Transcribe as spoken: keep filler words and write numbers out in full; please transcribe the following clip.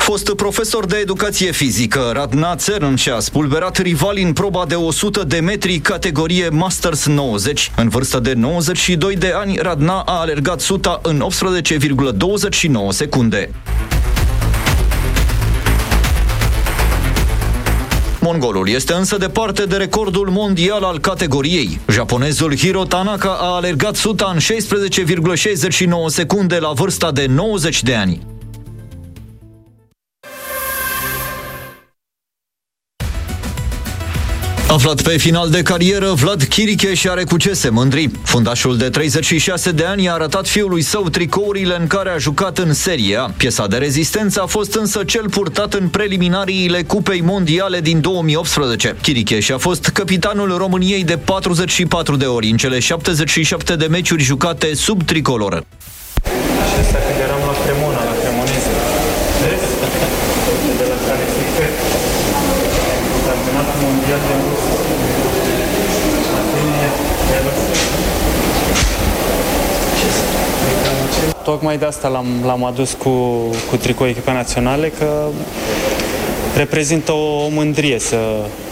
Fost profesor de educație fizică, Radna Țărânci a spulberat rivali în proba de o sută de metri categorie Masters nouăzeci. În vârstă de nouăzeci și doi de ani, Radna a alergat suta în optsprezece virgulă douăzeci și nouă secunde. Mongolul este însă departe de recordul mondial al categoriei. Japonezul Hiro Tanaka a alergat suta în șaisprezece virgulă șaizeci și nouă secunde la vârsta de nouăzeci de ani. Aflat pe final de carieră, Vlad Chiricheș are cu ce se mândri. Fundașul de treizeci și șase de ani a arătat fiului său tricourile în care a jucat în Serie A. Piesa de rezistență a fost însă cel purtat în preliminariile Cupei Mondiale din două mii optsprezece. Chiricheș a fost capitanul României de patruzeci și patru de ori în cele șaptezeci și șapte de meciuri jucate sub tricolor. Și asta când eram la Cremona, la Cremoneză. Vezi? De la calificări. Campionatul mondial de rus. Tocmai de asta l-am, l-am adus cu, cu tricou echipei naționale, că reprezintă o, o mândrie să